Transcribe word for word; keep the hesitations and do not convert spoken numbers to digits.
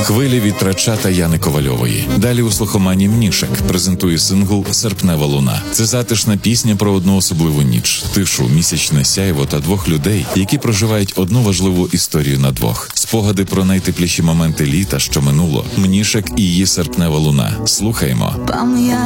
Хвилі від Трача та Яни Ковальової. Далі у слухомані Мнішек презентує сингл «Серпнева луна». Це затишна пісня про одну особливу ніч, тишу, місячне сяйво та двох людей, які проживають одну важливу історію на двох. Спогади про найтепліші моменти літа, що минуло. Мнішек і її «Серпнева луна». Слухаємо.